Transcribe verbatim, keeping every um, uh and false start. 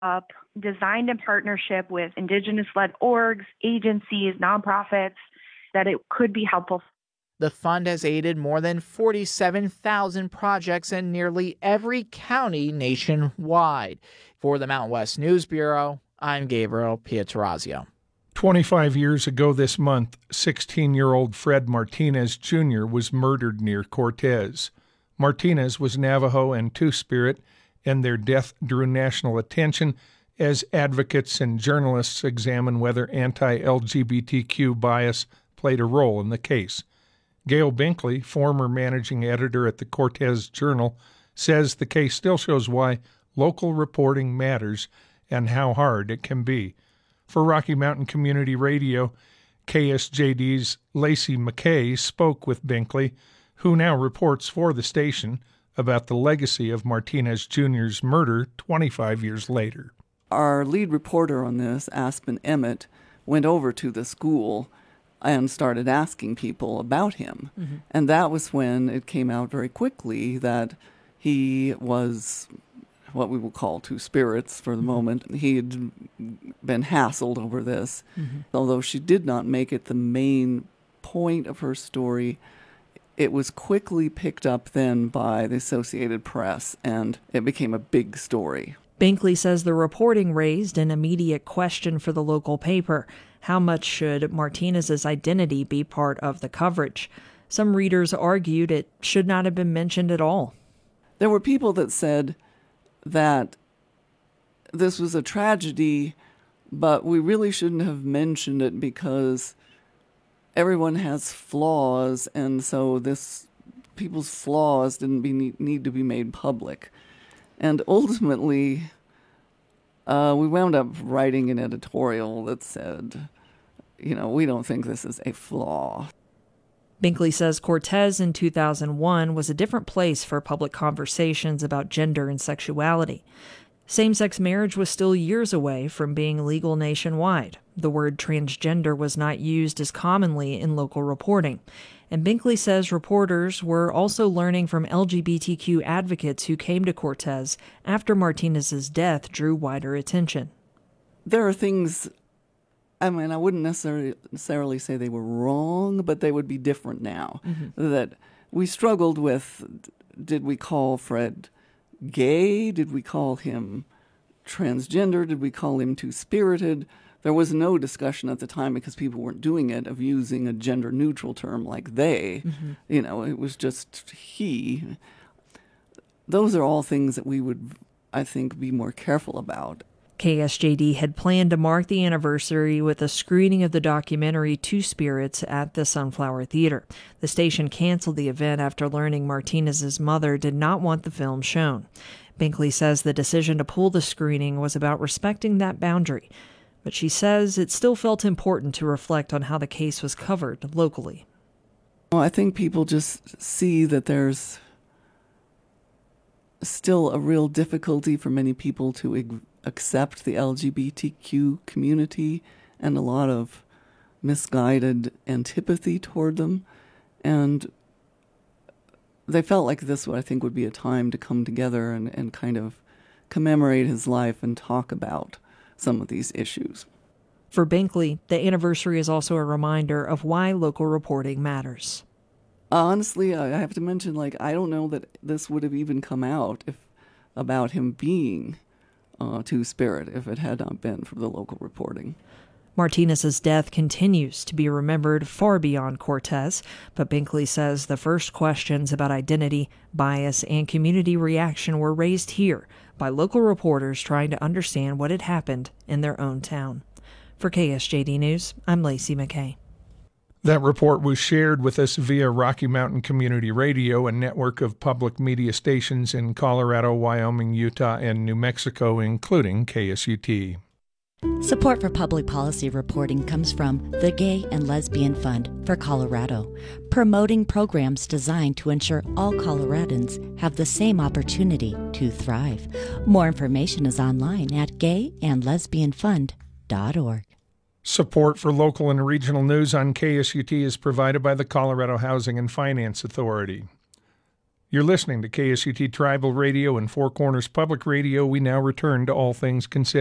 up, designed in partnership with Indigenous-led orgs, agencies, nonprofits, that it could be helpful. The fund has aided more than forty-seven thousand projects in nearly every county nationwide. For the Mountain West News Bureau, I'm Gabriel Pietrorazio. twenty-five years ago this month, sixteen-year-old Fred Martinez Junior was murdered near Cortez. Martinez was Navajo and Two-Spirit, and their death drew national attention as advocates and journalists examine whether anti-L G B T Q bias played a role in the case. Gail Binkley, former managing editor at the Cortez Journal, says the case still shows why local reporting matters and how hard it can be. For Rocky Mountain Community Radio, K S J D's Lacey McKay spoke with Binkley, who now reports for the station, about the legacy of Martinez Junior's murder twenty-five years later. Our lead reporter on this, Aspen Emmett, went over to the school and started asking people about him. Mm-hmm. And that was when it came out very quickly that he was what we will call two spirits for the mm-hmm. moment. He had been hassled over this. Mm-hmm. Although she did not make it the main point of her story, it was quickly picked up then by the Associated Press, and it became a big story. Binkley says the reporting raised an immediate question for the local paper. How much should Martinez's identity be part of the coverage? Some readers argued it should not have been mentioned at all. There were people that said that this was a tragedy, but we really shouldn't have mentioned it because everyone has flaws, and so this people's flaws didn't be, need to be made public. And ultimately, uh, we wound up writing an editorial that said, you know, we don't think this is a flaw. Binkley says Cortez in two thousand one was a different place for public conversations about gender and sexuality. Same-sex marriage was still years away from being legal nationwide. The word transgender was not used as commonly in local reporting. And Binkley says reporters were also learning from L G B T Q advocates who came to Cortez after Martinez's death drew wider attention. There are things, I mean, I wouldn't necessarily, necessarily say they were wrong, but they would be different now. Mm-hmm. That we struggled with, did we call Fred gay? Did we call him transgender? Did we call him two-spirited? There was no discussion at the time because people weren't doing it of using a gender-neutral term like they. Mm-hmm. You know, it was just he. Those are all things that we would, I think, be more careful about. K S J D had planned to mark the anniversary with a screening of the documentary Two Spirits at the Sunflower Theater. The station canceled the event after learning Martinez's mother did not want the film shown. Binkley says the decision to pull the screening was about respecting that boundary, but she says it still felt important to reflect on how the case was covered locally. Well, I think people just see that there's still a real difficulty for many people to ig- accept the L G B T Q community and a lot of misguided antipathy toward them. And they felt like this, I think, would be a time to come together and, and kind of commemorate his life and talk about some of these issues. For Binkley, the anniversary is also a reminder of why local reporting matters. Honestly, I have to mention, like, I don't know that this would have even come out if about him being uh, two-spirit if it had not been for the local reporting. Martinez's death continues to be remembered far beyond Cortez, but Binkley says the first questions about identity, bias, and community reaction were raised here by local reporters trying to understand what had happened in their own town. For K S J D News, I'm Lacey McKay. That report was shared with us via Rocky Mountain Community Radio, a network of public media stations in Colorado, Wyoming, Utah, and New Mexico, including K S U T. Support for public policy reporting comes from the Gay and Lesbian Fund for Colorado, promoting programs designed to ensure all Coloradans have the same opportunity to thrive. More information is online at gay and lesbian fund dot org. Support for local and regional news on K S U T is provided by the Colorado Housing and Finance Authority. You're listening to K S U T Tribal Radio and Four Corners Public Radio. We now return to All Things Considered.